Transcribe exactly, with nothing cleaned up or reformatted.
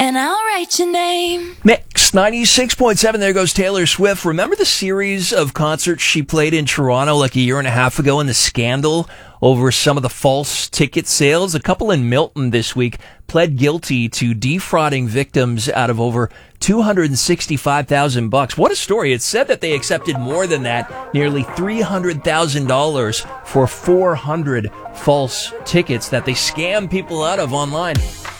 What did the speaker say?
and I'll write your name. Mix ninety-six point seven. There goes Taylor Swift. Remember the series of concerts she played in Toronto like a year and a half ago, and the scandal over some of the false ticket sales? A couple in Milton this week pled guilty to defrauding victims out of over two hundred sixty-five thousand bucks. What a story. It's said that they accepted more than that, nearly three hundred thousand dollars for four hundred false tickets that they scammed people out of online.